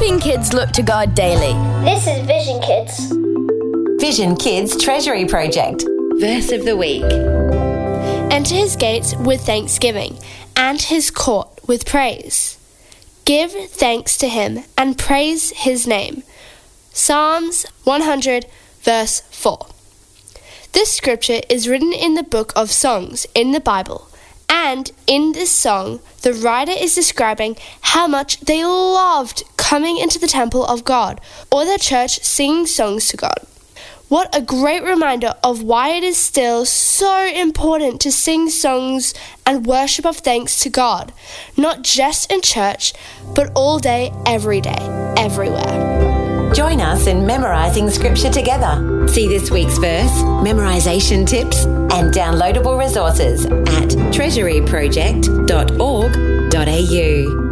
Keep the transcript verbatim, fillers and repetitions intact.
helping kids look to God daily. This is Vision Kids. Vision Kids Treasury Project. Verse of the week. Enter his gates with thanksgiving, and his court with praise. Give thanks to him and praise his name. Psalms one hundred, verse four. This scripture is written in the book of Songs in the Bible, and in this song, the writer is describing how much they loved coming into the temple of God or their church singing songs to God. What a great reminder of why it is still so important to sing songs and worship of thanks to God, not just in church, but all day, every day, everywhere. Join us in memorising Scripture together. See this week's verse, memorisation tips, and downloadable resources at treasury project dot org dot a u.